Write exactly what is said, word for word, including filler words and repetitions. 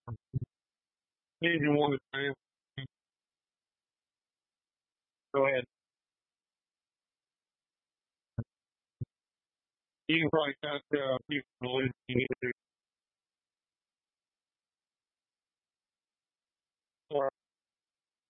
Did you want to say? Go ahead. You can probably ask uh, people to listen.